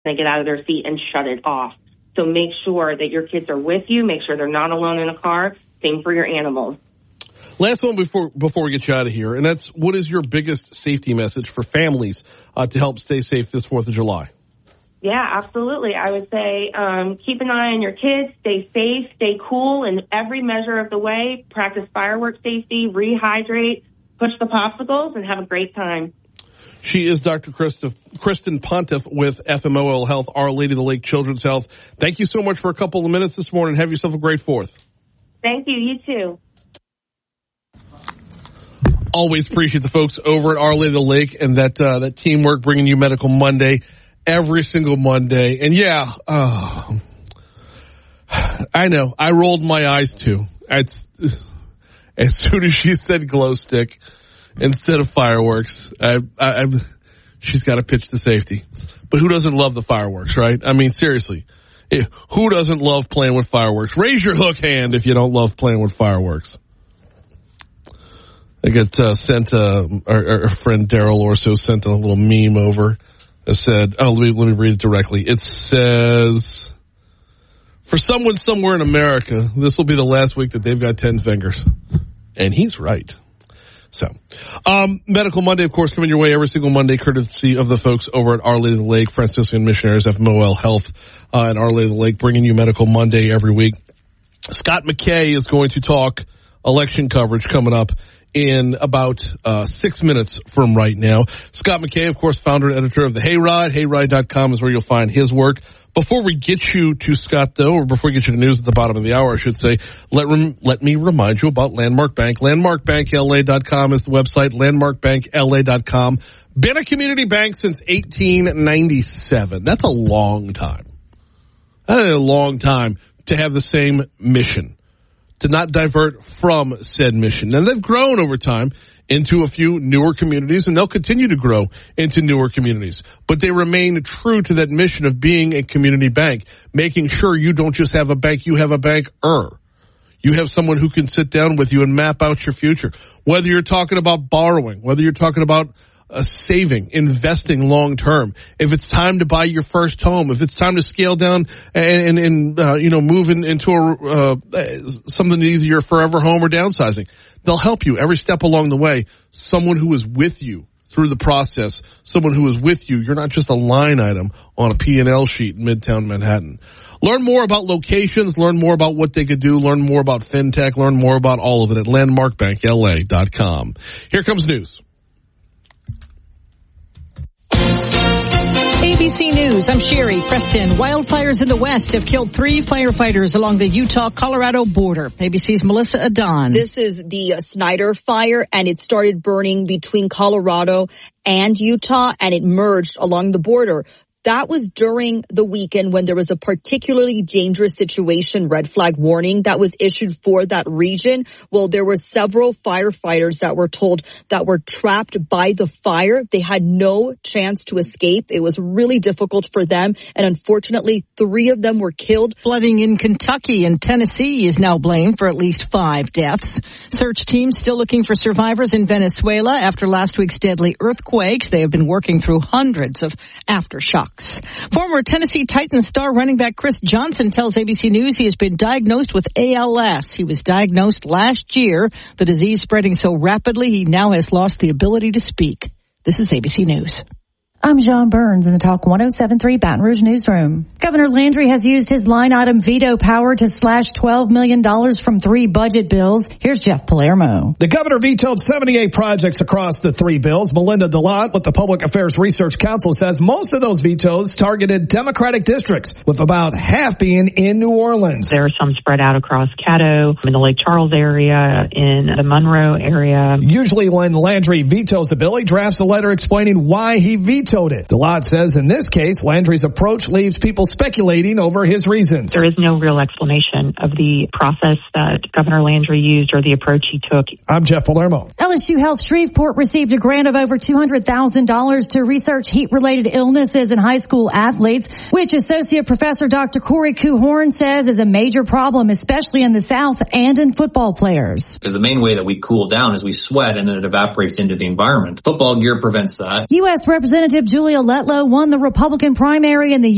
they get out of their seat and shut it off. So make sure that your kids are with you. Make sure they're not alone in a car. Same for your animals. Last one before we get you out of here, and that's, what is your biggest safety message for families to help stay safe this 4th of July? Yeah, absolutely. I would say keep an eye on your kids, stay safe, stay cool in every measure of the way, practice fireworks safety, rehydrate, push the popsicles, and have a great time. She is Dr. Kristen Pontiff with FMOL Health, Our Lady of the Lake Children's Health. Thank you so much for a couple of minutes this morning. Have yourself a great 4th. Thank you. You too. Always appreciate the folks over at Our Lady of the Lake and that teamwork, bringing you Medical Monday every single Monday. And yeah, I know, I rolled my eyes too. As soon as she said glow stick instead of fireworks, she's got to pitch the safety. But who doesn't love the fireworks, right? I mean, seriously, who doesn't love playing with fireworks? Raise your hook hand if you don't love playing with fireworks. I got sent, our friend Daryl Orso sent a little meme over that said, let me read it directly. It says, for someone somewhere in America, this will be the last week that they've got 10 fingers. And he's right. So, Medical Monday, of course, coming your way every single Monday, courtesy of the folks over at Our Lady of the Lake, Franciscan Missionaries, FMOL Health, and Our Lady of the Lake, bringing you Medical Monday every week. Scott McKay is going to talk election coverage coming up in about 6 minutes from right now. Scott McKay, of course, founder and editor of the Hayride. Hayride.com is where you'll find his work. Before we get you to Scott, though, or before we get you to news at the bottom of the hour, I should say, let me remind you about Landmark Bank. LandmarkBankLA.com is the website. LandmarkBankLA.com. Been a community bank since 1897. That's a long time. That's a long time to have the same mission, to not divert from said mission. And they've grown over time into a few newer communities, and they'll continue to grow into newer communities. But they remain true to that mission of being a community bank, making sure you don't just have a bank, you have a banker. You have someone who can sit down with you and map out your future. Whether you're talking about borrowing, whether you're talking about saving, investing long term. If it's time to buy your first home, if it's time to scale down and move into something either your forever home or downsizing, they'll help you every step along the way. Someone who is with you through the process, someone who is with you. You're not just a line item on a P&L sheet in Midtown Manhattan. Learn more about locations, learn more about what they could do, learn more about fintech, learn more about all of it at landmarkbankla.com. Here comes news. ABC News, I'm Sherry Preston. Wildfires in the West have killed 3 firefighters along the Utah-Colorado border. ABC's Melissa Adon. This is the Snyder Fire, and it started burning between Colorado and Utah, and it merged along the border. That was during the weekend when there was a particularly dangerous situation, red flag warning, that was issued for that region. Well, there were several firefighters that were told that were trapped by the fire. They had no chance to escape. It was really difficult for them. And unfortunately, 3 of them were killed. Flooding in Kentucky and Tennessee is now blamed for at least 5 deaths. Search teams still looking for survivors in Venezuela after last week's deadly earthquakes. They have been working through hundreds of aftershocks. Former Tennessee Titans star running back Chris Johnson tells ABC News he has been diagnosed with ALS. He was diagnosed last year. The disease spreading so rapidly, he now has lost the ability to speak. This is ABC News. I'm John Burns in the Talk 107.3 Baton Rouge newsroom. Governor Landry has used his line item veto power to slash $12 million from 3 budget bills. Here's Jeff Palermo. The governor vetoed 78 projects across the 3 bills. Melinda DeLotte with the Public Affairs Research Council says most of those vetoes targeted Democratic districts, with about half being in New Orleans. There are some spread out across Caddo, in the Lake Charles area, in the Monroe area. Usually when Landry vetoes a bill, he drafts a letter explaining why he vetoed it. DeLotte says in this case, Landry's approach leaves people speculating over his reasons. There is no real explanation of the process that Governor Landry used or the approach he took. I'm Jeff Palermo. LSU Health Shreveport received a grant of over $200,000 to research heat-related illnesses in high school athletes, which Associate Professor Dr. Corey Kuhorn says is a major problem, especially in the South and in football players. Because the main way that we cool down is we sweat and then it evaporates into the environment. Football gear prevents that. U.S. Representative Julia Letlow won the Republican primary in the